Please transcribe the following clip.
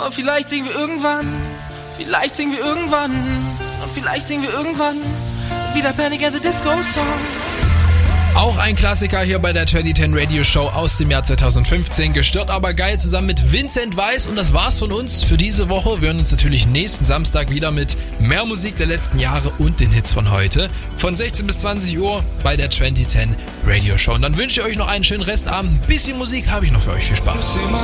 Oh, vielleicht singen wir irgendwann. Vielleicht singen wir irgendwann. Und vielleicht singen wir irgendwann wieder Panic at the Disco Song. Auch ein Klassiker hier bei der 2010 Radio Show aus dem Jahr 2015. Gestört aber geil zusammen mit Vincent Weiss. Und das war's von uns für diese Woche. Wir hören uns natürlich nächsten Samstag wieder mit mehr Musik der letzten Jahre und den Hits von heute. Von 16 bis 20 Uhr bei der 2010 Radio Show. Und dann wünsche ich euch noch einen schönen Restabend. Ein bisschen Musik habe ich noch für euch. Viel Spaß.